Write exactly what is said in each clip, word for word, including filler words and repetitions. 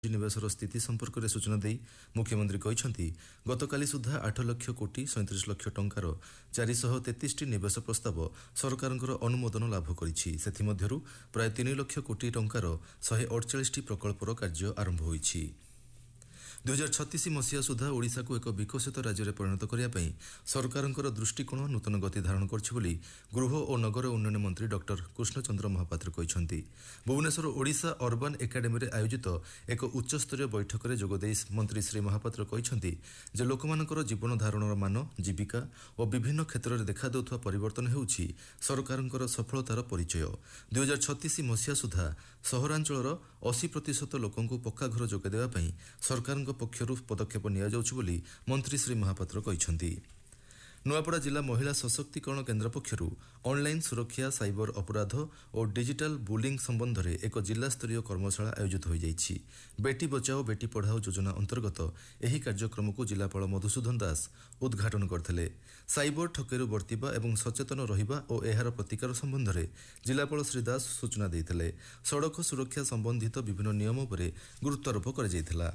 निवेशर स्थिति संपर्क में सूचना दे मुख्यमंत्री कहते गतकाली सुधा आठ लाख कोटी सैंतीस लाख टंकार चारिशह तेतीस टी निवेश प्रस्ताव सरकार अनुमोदन लाभ कर प्राय तीन लाख कोटी टंकार शहे अड़चाश टी प्रकल्पर कार्य आरंभ होईछि। दुई हजार छत्तीस मसीहा सुधा ओडिशा को एक विकसित राज्य में परिणत करने सरकार दृष्टिकोण नूतन गति धारण करी गृह और नगर उन्नयन मंत्री डॉक्टर कृष्णचंद्र महापात्र कहते भुवनेश्वर ओडिशा अर्बन एकाडेमी में आयोजित एक उच्चस्तरीय बैठक में जोगदे मंत्री श्री महापात्र कहते जे लोकमानकर जीवन धारणर मान जीविका और विभिन्न क्षेत्र में देखा देउथुवा परिवर्तन हेउछि सरकार सफलतार परिचय। दुई हजार छत्तीस मसीहा सुधा सहरांचल अशी प्रतिशत लोकंकु पक्का घर जोगाई देबा सरकार पक्षरु पदक्षेप नियाजाउछि बोली मंत्री श्री महापात्र कहते। नुआपड़ा जिला महिला सशक्तिकरण केन्द्र पक्षरु ऑनलाइन सुरक्षा साइबर अपराध और डिजिटल बुलिंग संबंध में एक जिला स्तरीय कर्मशाला आयोजित हो जाइछि। बेटी बचाओ बेटी पढ़ाओ योजना अंतर्गत एही कार्यक्रम को जिलापाल मधुसूदन दास उद्घाटन करथिले। साइबर ठकेरु बर्तिबा एवं सचेतन रहिबा और एहार प्रतिकार संबंध में जिलापाल श्री दास सूचना देइथिले। सड़क सुरक्षा संबंधित विभिन्न नियम पर गुरुत्वारोप कर जाइथिला।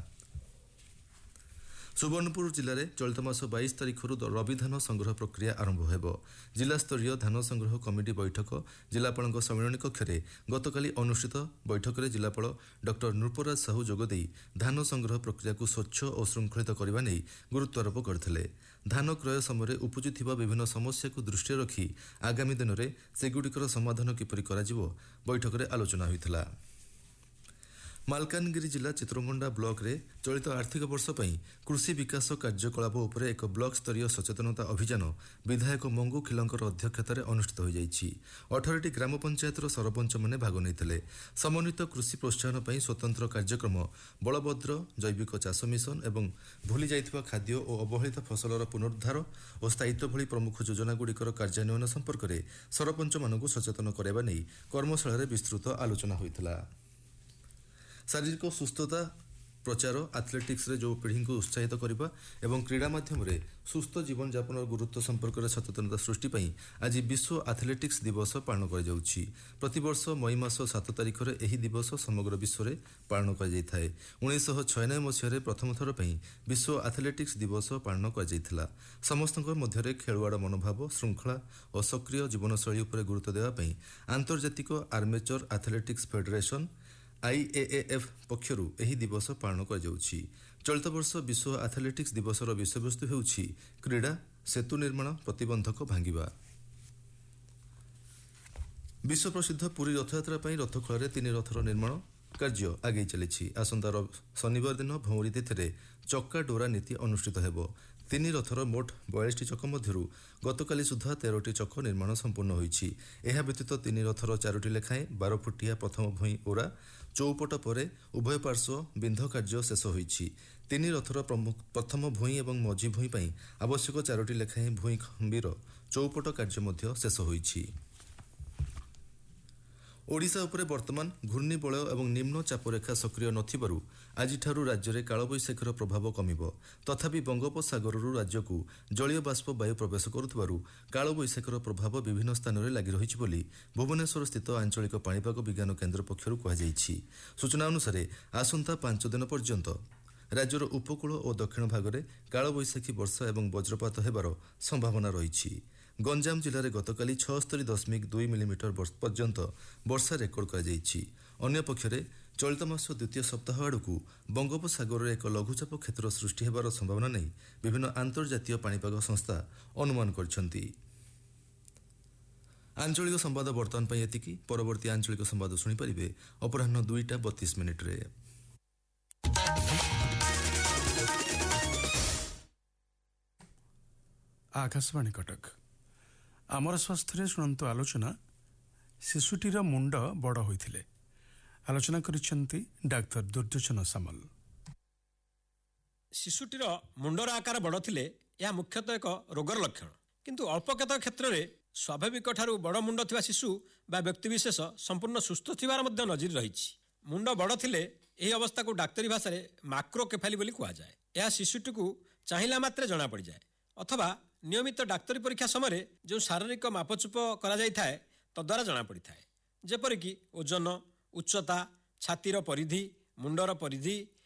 सुवर्णपुर जिले में चलित मास बाईस तारीख रवि धान संग्रह प्रक्रिया आरंभ होब। जिला स्तरीय धान संग्रह कमिटी बैठक जिलापाल सम्मेलन कक्ष में गतकाली अनुष्ठित बैठक में जिलापाल डॉक्टर नृपराज साहू जोगदे धान संग्रह प्रक्रिया को स्वच्छ और श्रृंखलित करने नहीं गुरुत्वारोप करथिले। धान क्रय समय उपजुथिबा विभिन्न समस्या को दृष्टि रखी आगामी दिन में सेगुड़िकर समाधान किपरि कराजिवो बैठक में आलोचना होइथिला। मालकानगिरी जिला चित्रगोंडा ब्लॉक रे चलित आर्थिक वर्ष पई कृषि विकास कार्यकलाप उपरे एक ब्लॉक स्तरीय सचेतनता अभियान विधायक मंगू खिलंकर अध्यक्षतार अनुष्ठित हो जाइछि। अठारह टी ग्राम पंचायतर सरपंच माने भाग नैथिले। समन्वित कृषि प्रोत्साहन पई स्वतंत्र कार्यक्रम बलभद्र जैविक चाष मिशन एवं भूली जाइथिबा खाद्य और अवहेलित फसलर पुनरुद्धार और स्थायित्व भली प्रमुख योजना गुड़िकर कार्यान्वयन संपर्क में सरपंच मानकु सचेतन कराइबा नै कर्मशाला रे विस्तृत आलोचना होइथिला। शारीरिक सुस्थता प्रचार एथलेटिक्स रे जो पीढ़ी को उत्साहित करने एवं क्रीड़ा माध्यम रे सुस्थ जीवन यापन गुरुत्व संपर्क में सचेतनता सृष्टि पई आज विश्व एथलेटिक्स दिवस पालन कर जाउछि। प्रतिवर्ष मई मास सात तारिख रे एही दिवस समग्र विश्व रे पालन कर जाइथाय। उन्नीस सौ छियानवे मसीह रे प्रथम थर पई विश्व एथलेटिक्स दिवस पालन कर जाइथिला। समस्तक मध्य रे खेलुआड़ मनोभाव श्रृंखला और सक्रिय जीवनशैली उपर गुरुत्व देवा पई आंतर्जातिक armature athletics federation I A A F पक्षरु एही दिवस पालन कर जाउछि। चलित वर्ष विश्व एथलेटिक्स दिवसर विषयवस्तु हेउछि क्रीड़ा सेतु निर्माण प्रतिबंधक भांगिबा। विश्व प्रसिद्ध पुरी रथयात्रा पई रथखोलारे तीन रथर निर्माण कार्य आगे चली। आसंता शनिवार दिन भौरी तिथि चक्का डोरा नीति अनुष्ठित हेबो। तीन रथर मोट बयालीस चक मध्यरु गतकाली सुधा तेरह चक निर्माण संपूर्ण होईछि। एहा व्यतीत तीन रथर चारोटी लेखाएं बारह फुटिया प्रथम भुई ओरा चौपट पर उभय पार्श्व बिंध कार्य शेष होईछि। तीन रथर प्रथम भुई एवं मझी भुई पई आवश्यक चारोटी लेखाएं भुई खंबीर चौपट कार्य मध्य शेष होईछि। ओडिशा उपरे वर्तमान घूर्णिबलय एवं निम्न चापरेखा सक्रिय नथिबारु आजिठारु राज्य में कालबैशाखीर प्रभाव कमिबो। तथापि बंगोपसागररु राज्यकु जलीय बाष्प वायु प्रवेश करुथिबारु कालबैशाखीर प्रभाव विभिन्न स्थान में लागि रहिछि बोली भुवनेश्वर स्थित आंचलिक पाणीपाग विज्ञान केन्द्र पक्षरु कुहाଯାଇଛି। सूचना अनुसार आसंता पांच दिन पर्यंत राज्यर उपकूल और दक्षिण भाग में कालबैशाखी वर्षा एवं वज्रपात हेबार संभावना रही। गंजाम जिले में गतकाली छस्तरी दशमिक दुई मिलीमीटर पर्यंत वर्षा रेकर्ड कर पक्षरे चलित मास द्वितीय सप्ताह आड़क बंगोपसागर में एक लघुचाप क्षेत्र सृष्टि हेबार संभावना नहीं विभिन्न आंतर्जातीय पाणीपाग संस्था अनुमान करछन्ति। आंचलिक संवाद बर्तमान पई एतिकी। परवर्ती आंचलिक संवाद शुणी पारिबे अपराह्न दुईटा बत्तीस मिनिट रे। आकाशवाणी कटक आमर स्वास्थ्य शुणु आलोचना शिशुटीर मुंड बड़ होइथिले। आलोचना करिसेंती डाक्टर दुर्योचन सामल। शिशुटीर मुंडर आकार बड़ थिले यह मुख्यतः एक रोगर लक्षण, किंतु अल्प केतक क्षेत्र में स्वाभाविक ठारू बड़ मुंड थिबा शिशु बा व्यक्तिविशेष संपूर्ण सुस्थ थिबार मध्य नजिर रहिछि। मुंड बड़ थिले एही अवस्था को डाक्तरी भाषा रे माक्रोकेफाली बोली कुआ जाए। यह शिशुटी को चाहिला मात्रे जना पड़ जाए अथवा नियमित डाक्तरी परीक्षा समय जो शारीरिक मापचुप करा जाय थाए तद्वारा जना पड़ी थाए। जेपरिक ओजन, उच्चता, छातीर परिधि, ମୁଣ୍ଡର ପରିଧି